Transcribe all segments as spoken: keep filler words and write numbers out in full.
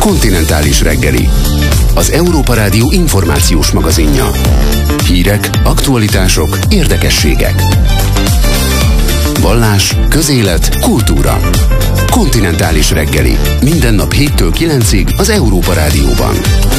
Kontinentális reggeli. Az Európa Rádió információs magazinja. Hírek, aktualitások, érdekességek. Vallás, közélet, kultúra. Kontinentális reggeli. Minden nap héttől kilencig az Európa Rádióban.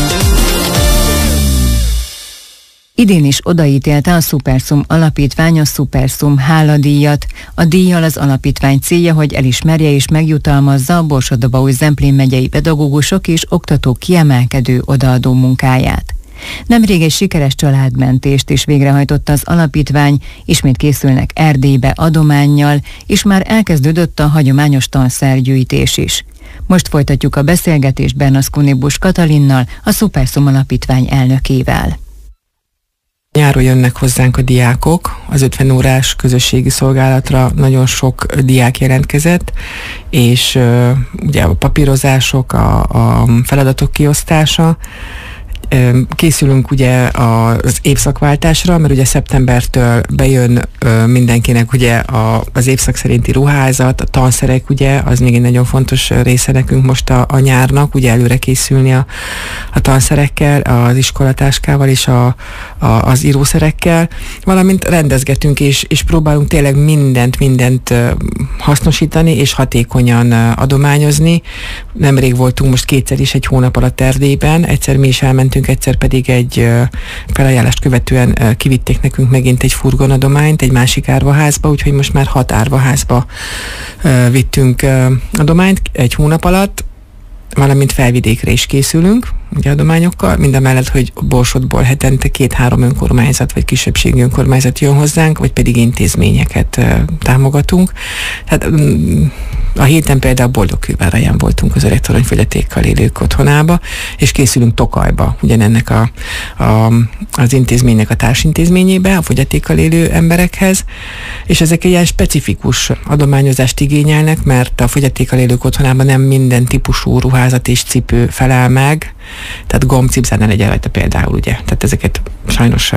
Idén is odaítélte a Szuperszum Alapítvány a Szuperszum háladíjat. A díjjal az alapítvány célja, hogy elismerje és megjutalmazza a Borsod-Abaúj-Zemplén megyei pedagógusok és oktatók kiemelkedő odaadó munkáját. Nemrég egy sikeres családmentést is végrehajtott az alapítvány, ismét készülnek Erdélybe adománnyal, és már elkezdődött a hagyományos tanszergyűjtés is. Most folytatjuk a beszélgetést Bernaszkuni-Busch Katalinnal, a Szuperszum Alapítvány elnökével. Nyáron jönnek hozzánk a diákok, az ötven órás közösségi szolgálatra nagyon sok diák jelentkezett, és uh, ugye a papírozások, a, a feladatok kiosztása. Készülünk ugye az évszakváltásra, mert ugye szeptembertől bejön mindenkinek ugye az évszak szerinti ruházat, a tanszerek ugye, az még egy nagyon fontos része nekünk most a, a nyárnak, ugye előre készülni a, a tanszerekkel, az iskolatáskával és a, a, az írószerekkel, valamint rendezgetünk és, és próbálunk tényleg mindent, mindent hasznosítani és hatékonyan adományozni. Nemrég voltunk most kétszer is egy hónap alatt Erdélyben, egyszer mi is elmentünk, egyszer pedig egy felajánlást követően kivitték nekünk megint egy furgonadományt egy másik árvaházba, úgyhogy most már hat árvaházba vittünk adományt egy hónap alatt, valamint felvidékre is készülünk, ugye adományokkal, mindamellett, hogy Borsodból hetente két-három önkormányzat vagy kisebbségi önkormányzat jön hozzánk, vagy pedig intézményeket uh, támogatunk. Tehát um, a héten például Boldogkőváraján voltunk az öregtoronyfogyatékkal élők otthonába, és készülünk Tokajba, ugyanennek a, a, az intézménynek a társintézményébe, a fogyatékkal élő emberekhez, és ezek egy ilyen specifikus adományozást igényelnek, mert a fogyatékkal élők otthonában nem minden típusú ruházat és cipő felel meg, tehát gombcipzár ne legyen rajta például, ugye. Tehát ezeket sajnos uh,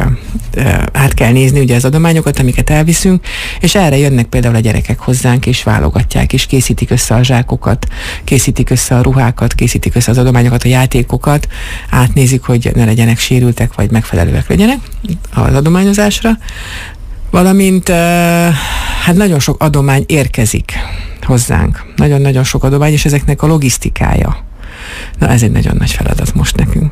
át kell nézni, ugye az adományokat, amiket elviszünk, és erre jönnek például a gyerekek hozzánk, és válogatják, és készítik össze a zsákokat, készítik össze a ruhákat, készítik össze az adományokat, a játékokat, átnézik, hogy ne legyenek sérültek, vagy megfelelőek legyenek az adományozásra. Valamint uh, hát nagyon sok adomány érkezik hozzánk. Nagyon-nagyon sok adomány, és ezeknek a logisztikája. Na, ez egy nagyon nagy feladat most nekünk.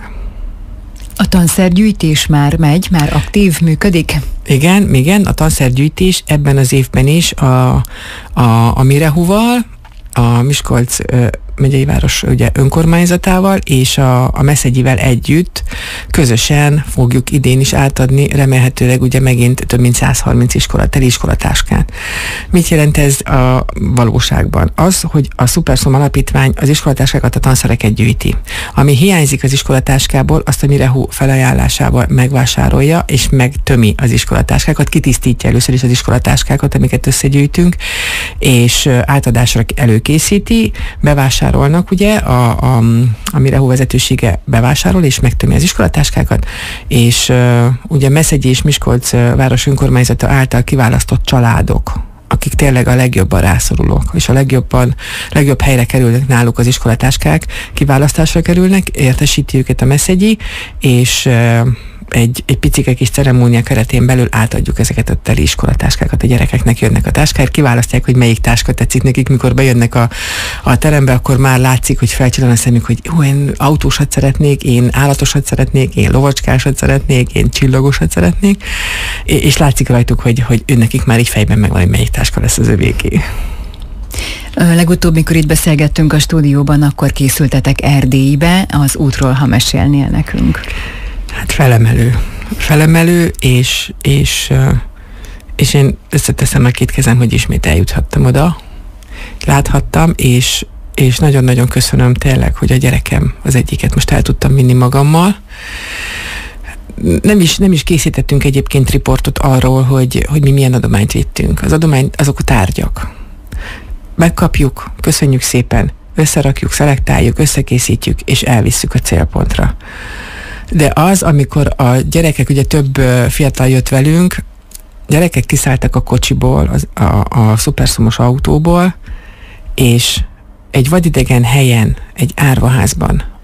A tanszergyűjtés már megy, már aktív, működik? Igen, igen, a tanszergyűjtés ebben az évben is a, a, a Mirehuval, a Miskolc ö, megyei város ugye, önkormányzatával és a, a Meszegyivel együtt közösen fogjuk idén is átadni, remélhetőleg ugye megint több mint száz harminc iskola, teli iskolatáskát. Mit jelent ez a valóságban? Az, hogy a Szuperszum Alapítvány az iskolatáskákat, a tanszereket gyűjti. Ami hiányzik az iskolatáskából, azt a Mirehu felajánlásával megvásárolja, és megtömi az iskolatáskákat, kitisztítja először is az iskolatáskákat, amiket összegyűjtünk, és átadásra előkészíti, bevásárolnak, ugye, a, a, a Mirehu vezetősége bevásárol, és megtömi az iskolatáskákat, és uh, ugye Meszegyi és Miskolc város önkormányzata által kiválasztott családok, akik tényleg a legjobban rászorulók, és a legjobban, legjobb helyre kerülnek náluk az iskolatáskák, kiválasztásra kerülnek, értesíti őket a Meszegyi, és uh, egy, egy picike kis ceremónia keretén belül átadjuk ezeket a teli iskolatáskákat, a gyerekeknek jönnek a táskáért, kiválasztják, hogy melyik táska tetszik nekik, mikor bejönnek a, a terembe, akkor már látszik, hogy felcsillan a szemük, hogy jó, én autósat szeretnék, én állatosat szeretnék, én lovacskásat szeretnék, én csillagosat szeretnék, és látszik rajtuk, hogy, hogy nekik már így fejben megvan, hogy melyik táska lesz az övéké. Legutóbb, mikor itt beszélgettünk a stúdióban, akkor készültetek Erdélybe, az útról, ha mesélnél nekünk. Hát felemelő. Felemelő, és, és, és én összeteszem a két kezem, hogy ismét eljuthattam oda. Láthattam, és, és nagyon-nagyon köszönöm tényleg, hogy a gyerekem az egyiket most el tudtam vinni magammal. Nem is, nem is készítettünk egyébként riportot arról, hogy, hogy mi milyen adományt vittünk. Az adomány, azok a tárgyak. Megkapjuk, köszönjük szépen, összerakjuk, szelektáljuk, összekészítjük, és elvisszük a célpontra. De az, amikor a gyerekek, ugye több fiatal jött velünk, gyerekek kiszálltak a kocsiból, az, a, a szuperszumos autóból, és egy vadidegen helyen, egy árvaházban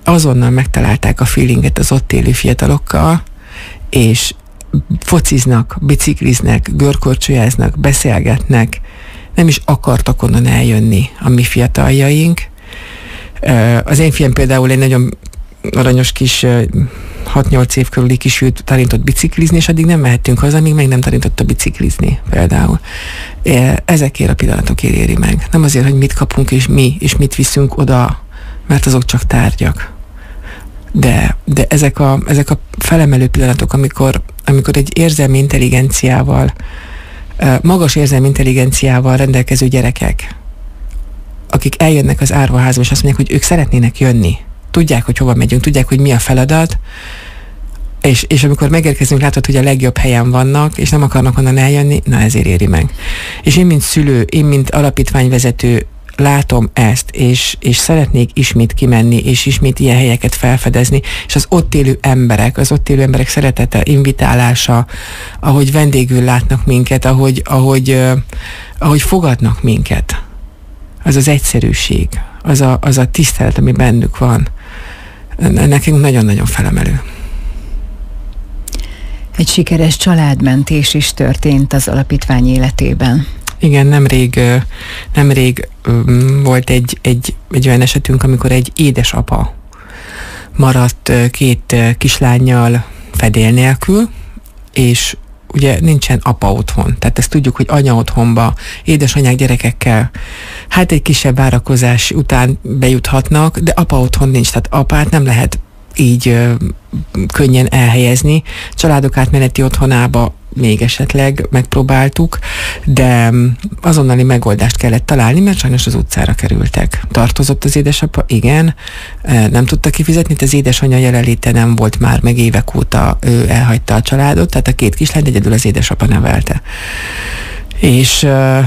azonnal megtalálták a feelinget az ott élő fiatalokkal, és fociznak, bicikliznek, görkorcsolyáznak, beszélgetnek, nem is akartak onnan eljönni a mi fiataljaink. Az én fiam például egy nagyon aranyos kis hat-nyolc év körüli kisült tanított biciklizni, és addig nem mehettünk haza, amíg meg nem tanította biciklizni például. Ezekért a pillanatokért éri meg. Nem azért, hogy mit kapunk és mi, és mit viszünk oda, mert azok csak tárgyak. De, de ezek, a, ezek a felemelő pillanatok, amikor, amikor egy érzelmi intelligenciával, magas érzelmi intelligenciával rendelkező gyerekek, akik eljönnek az árvaházba, és azt mondják, hogy ők szeretnének jönni, tudják, hogy hova megyünk, tudják, hogy mi a feladat, és, és amikor megérkezünk, látod, hogy a legjobb helyen vannak, és nem akarnak onnan eljönni, na ezért éri meg. És én, mint szülő, én, mint alapítványvezető látom ezt, és, és szeretnék ismét kimenni, és ismét ilyen helyeket felfedezni, és az ott élő emberek, az ott élő emberek szeretete, invitálása, ahogy vendégül látnak minket, ahogy, ahogy, uh, ahogy fogadnak minket, az az egyszerűség, az a, az a tisztelet, ami bennük van, nekünk nagyon-nagyon felemelő. Egy sikeres családmentés is történt az alapítvány életében. Igen, nemrég, nemrég volt egy, egy, egy olyan esetünk, amikor egy édesapa maradt két kislánnyal fedél nélkül, és ugye nincsen apa otthon. Tehát ezt tudjuk, hogy anya otthonba, édesanyák gyerekekkel, hát egy kisebb várakozás után bejuthatnak, de apa otthon nincs, tehát apát nem lehet így ö, könnyen elhelyezni. Családok átmeneti otthonába még esetleg megpróbáltuk, de azonnali megoldást kellett találni, mert sajnos az utcára kerültek. Tartozott az édesapa, igen, nem tudta kifizetni, az édesanyja jelenléte nem volt már, meg évek óta ő elhagyta a családot, tehát a két kislányt egyedül az édesapa nevelte. És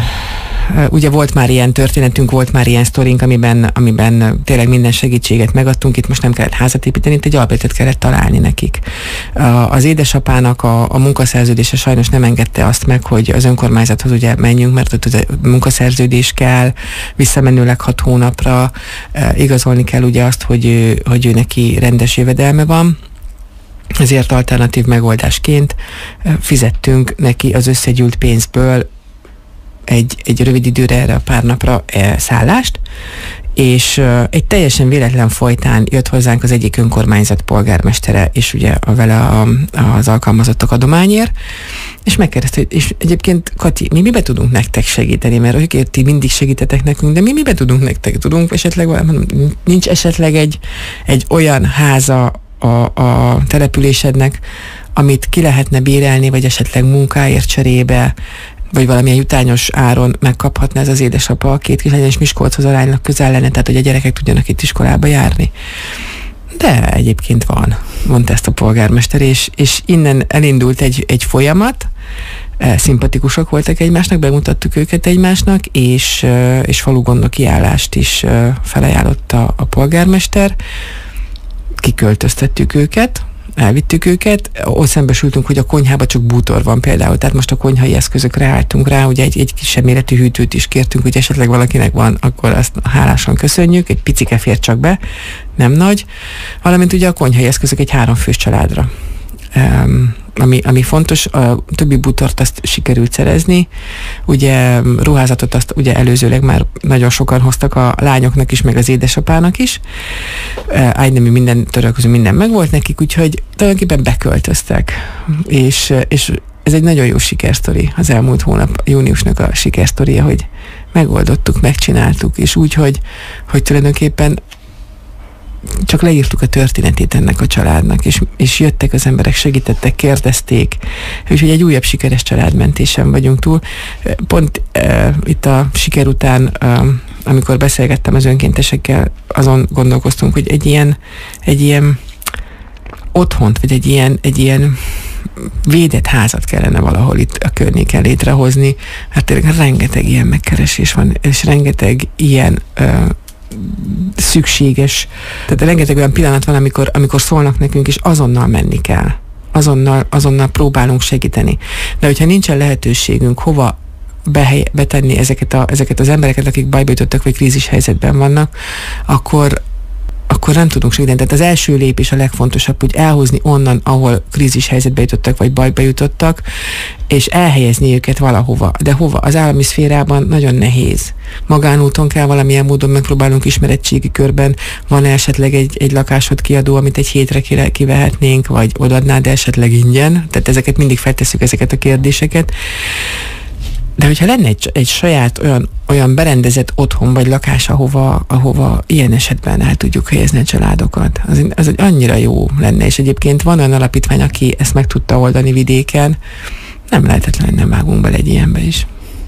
Uh, ugye volt már ilyen történetünk, volt már ilyen sztorink, amiben, amiben tényleg minden segítséget megadtunk, itt most nem kellett házat építeni, itt egy alapvetőt kellett találni nekik. Uh, az édesapának a, a munkaszerződése sajnos nem engedte azt meg, hogy az önkormányzathoz ugye menjünk, mert ott a munkaszerződés kell, visszamenőleg hat hónapra, uh, igazolni kell ugye azt, hogy ő, hogy ő neki rendes jövedelme van. Ezért alternatív megoldásként uh, fizettünk neki az összegyűlt pénzből egy, egy rövid időre, erre a pár napra e, szállást, és uh, egy teljesen véletlen folytán jött hozzánk az egyik önkormányzat polgármestere, és ugye a, vele a, az alkalmazottak adományért, és megkérdezte, hogy és egyébként Kati, mi mibe tudunk nektek segíteni, mert hogy ti mindig segítetek nekünk, de mi mibe tudunk nektek? Tudunk esetleg, nincs esetleg egy, egy olyan háza a, a településednek, amit ki lehetne bérelni, vagy esetleg munkáért cserébe, vagy valamilyen jutányos áron megkaphatna ez az édesapa a két kislány, és Miskolchoz aránylag közel lenne, tehát hogy a gyerekek tudjanak itt iskolába járni. De egyébként van, mondta ezt a polgármester, és, és innen elindult egy, egy folyamat, szimpatikusak voltak egymásnak, bemutattuk őket egymásnak, és, és falugondoki állást is felajánlotta a polgármester, kiköltöztettük őket, elvittük őket, ott szembesültünk, hogy a konyhába csak bútor van például, tehát most a konyhai eszközökre álltunk rá, ugye egy, egy kisebb méretű hűtőt is kértünk, hogy esetleg valakinek van, akkor azt hálásan köszönjük, egy picike fér csak be, nem nagy, valamint ugye a konyhai eszközök egy háromfős családra. Um, ami, ami fontos, a többi bútort azt sikerült szerezni, ugye ruházatot azt ugye előzőleg már nagyon sokan hoztak a lányoknak is, meg az édesapának is, uh, ágynemű minden törölköző, minden megvolt nekik, úgyhogy tulajdonképpen beköltöztek, és, és ez egy nagyon jó sikersztori, az elmúlt hónap júniusnak a sikersztoria, hogy megoldottuk, megcsináltuk, és úgy, hogy, hogy tulajdonképpen csak leírtuk a történetét ennek a családnak, és, és jöttek az emberek, segítettek, kérdezték, úgyhogy egy újabb sikeres családmentésen vagyunk túl. Pont e, itt a siker után, e, amikor beszélgettem az önkéntesekkel, azon gondolkoztunk, hogy egy ilyen, egy ilyen otthont, vagy egy ilyen, egy ilyen védett házat kellene valahol itt a környéken létrehozni, mert tényleg rengeteg ilyen megkeresés van, és rengeteg ilyen e, szükséges. Tehát rengeteg olyan pillanat van, amikor, amikor szólnak nekünk, és azonnal menni kell. Azonnal, azonnal próbálunk segíteni. De hogyha nincsen lehetőségünk hova behely, betenni ezeket, a, ezeket az embereket, akik bajba jutottak, vagy krízis helyzetben vannak, akkor, akkor akkor nem tudunk segíteni. Tehát az első lépés a legfontosabb, hogy elhozni onnan, ahol krízis helyzetbe jutottak, vagy bajba jutottak, és elhelyezni őket valahova. De hova? Az állami szférában nagyon nehéz. Magánúton kell valamilyen módon megpróbálunk ismeretségi körben. Van esetleg egy, egy lakásod kiadó, amit egy hétre kivehetnénk, vagy odaadnád esetleg ingyen. Tehát ezeket mindig feltesszük, ezeket a kérdéseket. De hogyha lenne egy, egy saját olyan, olyan berendezett otthon vagy lakás, ahova, ahova ilyen esetben el tudjuk helyezni a családokat, az, az egy annyira jó lenne, és egyébként van olyan alapítvány, aki ezt meg tudta oldani vidéken, nem lehetetlen, nem vágunk bele egy ilyenbe is.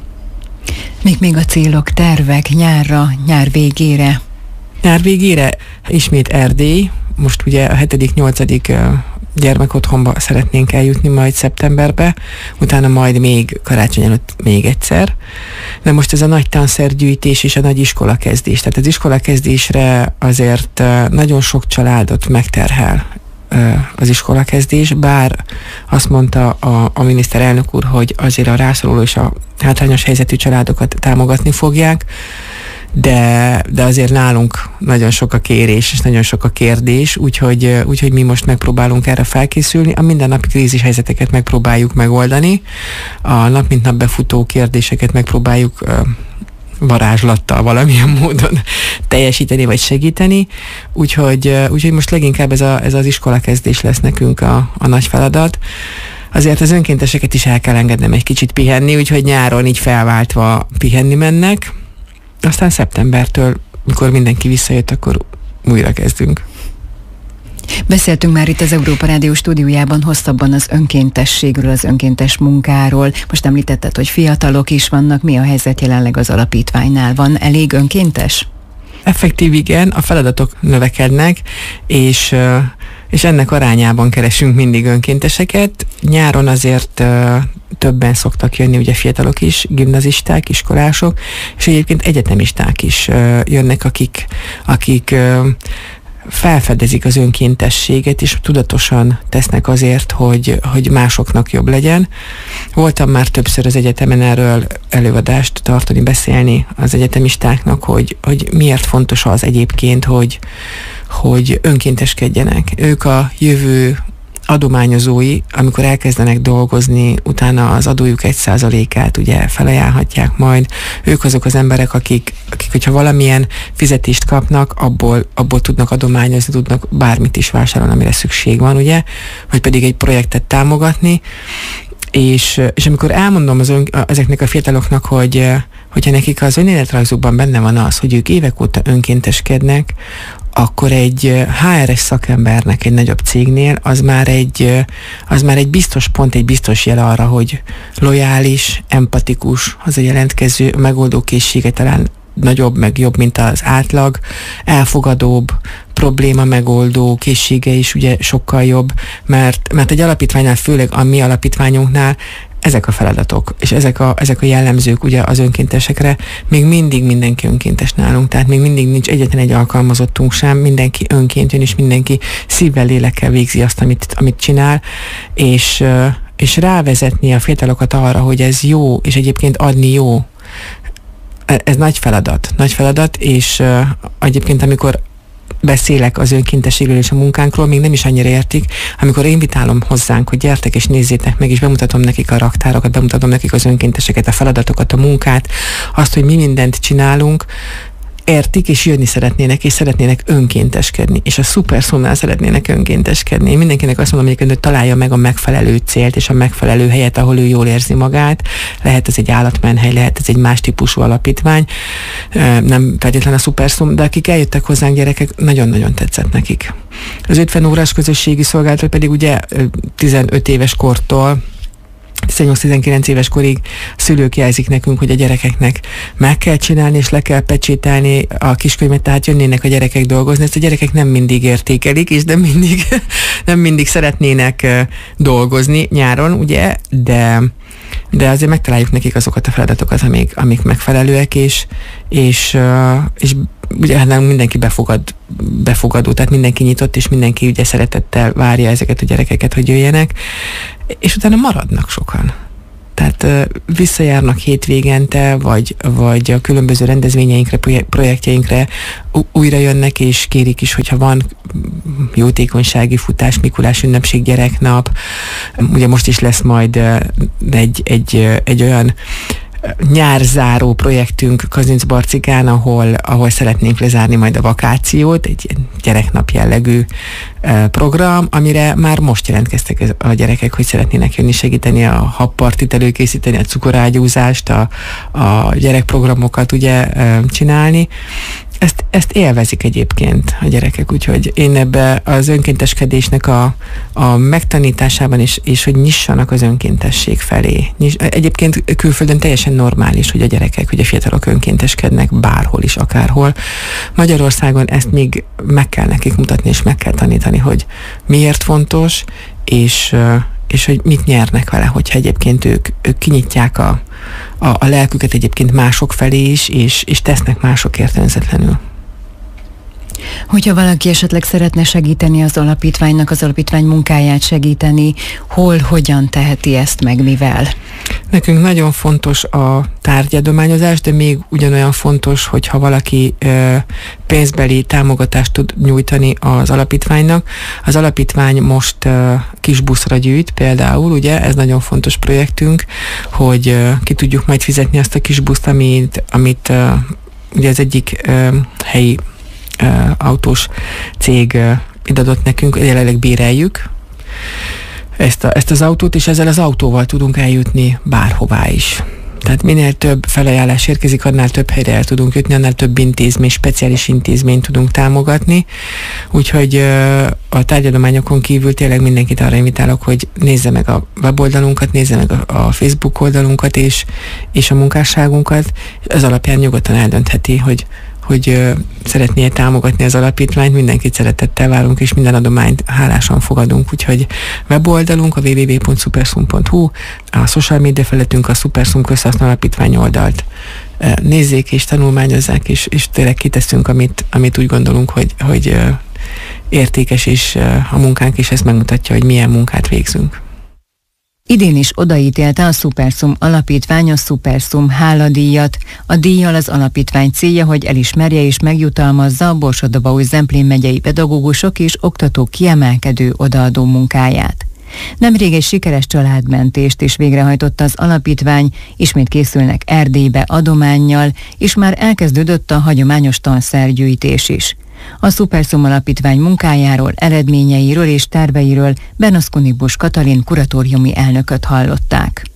Mik még a célok, tervek nyárra, nyár végére? Nyár végére ismét Erdély, most ugye a hetedik, nyolcadik gyermekotthonba szeretnénk eljutni majd szeptemberbe, utána majd még karácsony előtt még egyszer. De most ez a nagy tanszergyűjtés és a nagy iskolakezdés. Tehát az iskolakezdésre azért nagyon sok családot megterhel az iskolakezdés, bár azt mondta a, a miniszterelnök úr, hogy azért a rászoruló és a hátrányos helyzetű családokat támogatni fogják, de, de azért nálunk nagyon sok a kérés, és nagyon sok a kérdés, úgyhogy, úgyhogy mi most megpróbálunk erre felkészülni. A mindennapi krízis helyzeteket megpróbáljuk megoldani, a nap mint nap befutó kérdéseket megpróbáljuk varázslattal valamilyen módon teljesíteni vagy segíteni, úgyhogy, úgyhogy most leginkább ez, a, ez az iskolakezdés lesz nekünk a, a nagy feladat. Azért az önkénteseket is el kell engednem egy kicsit pihenni, úgyhogy nyáron így felváltva pihenni mennek, aztán szeptembertől, mikor mindenki visszajött, akkor újra kezdünk. Beszéltünk már itt az Európa Rádió stúdiójában hosszabban az önkéntességről, az önkéntes munkáról. Most említetted, hogy fiatalok is vannak. Mi a helyzet jelenleg az alapítványnál? Van elég önkéntes? Effektív igen, a feladatok növekednek, és, és ennek arányában keresünk mindig önkénteseket. Nyáron azért többen szoktak jönni, ugye fiatalok is, gimnazisták, iskolások, és egyébként egyetemisták is jönnek, akik, akik felfedezik az önkéntességet, és tudatosan tesznek azért, hogy, hogy másoknak jobb legyen. Voltam már többször az egyetemen erről előadást tartani, beszélni az egyetemistáknak, hogy, hogy miért fontos az egyébként, hogy, hogy önkénteskedjenek. Ők a jövő adományozói, amikor elkezdenek dolgozni, utána az adójuk egy százalékát ugye felajánlhatják majd. Ők azok az emberek, akik, akik hogyha valamilyen fizetést kapnak, abból, abból tudnak adományozni, tudnak bármit is vásárolni, amire szükség van, ugye? Vagy pedig egy projektet támogatni. És, és amikor elmondom az ön, ezeknek a fiataloknak, hogy hogyha nekik az önéletrajzukban benne van az, hogy ők évek óta önkénteskednek, akkor egy há er es szakembernek egy nagyobb cégnél az már egy, az már egy biztos pont, egy biztos jel arra, hogy lojális, empatikus, az a jelentkező megoldókészsége talán nagyobb, meg jobb, mint az átlag, elfogadóbb, probléma megoldó készsége is ugye sokkal jobb, mert, mert egy alapítványnál, főleg a mi alapítványunknál ezek a feladatok, és ezek a, ezek a jellemzők ugye az önkéntesekre, még mindig mindenki önkéntes nálunk, tehát még mindig nincs egyetlen egy alkalmazottunk sem, mindenki önként jön, és mindenki szívvel, lélekkel végzi azt, amit, amit csinál, és, és rávezetni a fiatalokat arra, hogy ez jó, és egyébként adni jó. Ez nagy feladat, nagy feladat, és egyébként amikor beszélek az önkéntességről és a munkánkról, még nem is annyira értik, amikor invitálom hozzánk, hogy gyertek és nézzétek meg, és bemutatom nekik a raktárokat, bemutatom nekik az önkénteseket, a feladatokat, a munkát, azt, hogy mi mindent csinálunk, értik, és jönni szeretnének, és szeretnének önkénteskedni, és a Supersumnál szeretnének önkénteskedni. Én mindenkinek azt mondom, hogy találja meg a megfelelő célt, és a megfelelő helyet, ahol ő jól érzi magát. Lehet ez egy állatmenhely, lehet ez egy más típusú alapítvány, nem feltétlenül a Supersum, de akik eljöttek hozzánk gyerekek, nagyon-nagyon tetszett nekik. Az ötven órás közösségi szolgálat pedig ugye tizenöt éves kortól tizennyolc-tizenkilenc éves korig szülők jelzik nekünk, hogy a gyerekeknek meg kell csinálni, és le kell pecsételni a kiskönyvet, tehát jönnének a gyerekek dolgozni. Ezt a gyerekek nem mindig értékelik, és nem mindig, nem mindig szeretnének dolgozni nyáron, ugye, de, de azért megtaláljuk nekik azokat a feladatokat, amik, amik megfelelőek, és, és, és ugye hát mindenki befogad, befogadó, tehát mindenki nyitott, és mindenki ugye szeretettel várja ezeket a gyerekeket, hogy jöjjenek, és utána maradnak sokan. Tehát visszajárnak hétvégente, vagy, vagy a különböző rendezvényeinkre, projektjeinkre újra jönnek, és kérik is, hogyha van jótékonysági futás, Mikulás ünnepség, gyereknap. Ugye most is lesz majd egy, egy, egy olyan nyárzáró projektünk Kazincbarcikán, ahol, ahol szeretnénk lezárni majd a vakációt, egy gyereknap jellegű program, amire már most jelentkeztek a gyerekek, hogy szeretnének jönni segíteni a habpartit előkészíteni, a cukorágyúzást, a, a gyerekprogramokat ugye csinálni. Ezt, ezt élvezik egyébként a gyerekek, úgyhogy én ebbe az önkénteskedésnek a, a megtanításában is, és hogy nyissanak az önkéntesség felé. Egyébként külföldön teljesen normális, hogy a gyerekek, hogy a fiatalok önkénteskednek bárhol is, akárhol. Magyarországon ezt még meg kell nekik mutatni, és meg kell tanítani, hogy miért fontos, és, és hogy mit nyernek vele, hogyha egyébként ők, ők kinyitják a A, a lelküket egyébként mások felé is, és, és tesznek másokért önzetlenül. Hogyha valaki esetleg szeretne segíteni az alapítványnak, az alapítvány munkáját segíteni, hol, hogyan teheti ezt meg, mivel? Nekünk nagyon fontos a tárgyadományozás, de még ugyanolyan fontos, hogyha valaki ö, pénzbeli támogatást tud nyújtani az alapítványnak. Az alapítvány most ö, kis buszra gyűjt például, ugye, ez nagyon fontos projektünk, hogy ö, ki tudjuk majd fizetni azt a kis buszt, amit, amit ö, ugye az egyik ö, helyi ö, autós cég ö, idadott nekünk, jelenleg béreljük ezt, a, ezt az autót, és ezzel az autóval tudunk eljutni bárhová is. Tehát minél több felajánlás érkezik, annál több helyre el tudunk jutni, annál több intézmény, speciális intézményt tudunk támogatni. Úgyhogy a tárgyadományokon kívül tényleg mindenkit arra invitálok, hogy nézze meg a weboldalunkat, nézze meg a, a Facebook oldalunkat és, és a munkásságunkat. Ez alapján nyugodtan eldöntheti, hogy hogy uh, szeretné támogatni az alapítványt, mindenkit szeretettel várunk, és minden adományt hálásan fogadunk, úgyhogy weboldalunk a double-u double-u double-u pont supersum pont hu, a social media felületünk a Supersum Közhasznú Alapítvány oldalt uh, nézzék és tanulmányozzák, és, és tényleg kiteszünk, amit, amit úgy gondolunk, hogy, hogy uh, értékes, és uh, a munkánk is ezt megmutatja, hogy milyen munkát végzünk. Idén is odaítélte a Supersum Alapítvány a Supersum háladíjat. A díjjal az alapítvány célja, hogy elismerje és megjutalmazza a Borsod-Abaúj-Zemplén megyei pedagógusok és oktatók kiemelkedő odaadó munkáját. Nemrég egy sikeres családmentést is végrehajtott az alapítvány, ismét készülnek Erdélybe adománnyal, és már elkezdődött a hagyományos tanszergyűjtés is. A Supersum Alapítvány munkájáról, eredményeiről és terveiről Bernoszkuni Bus Katalin kuratóriumi elnököt hallották.